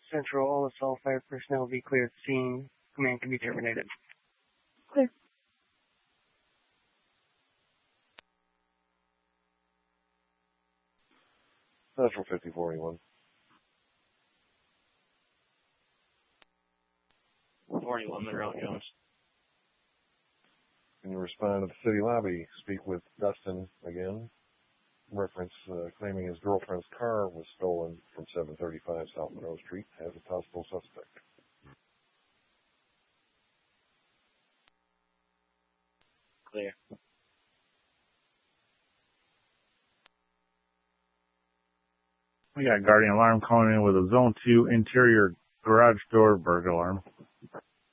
Central, all assault fire personnel be clear at the scene. Command can be terminated. Clear. Central 5041. 41, Monroe Jones. Can you respond to the city lobby? Speak with Dustin again. Reference claiming his girlfriend's car was stolen from 735 South Monroe Street as a possible suspect. Clear. We got Guardian Alarm calling in with a Zone 2 interior garage door burglar alarm.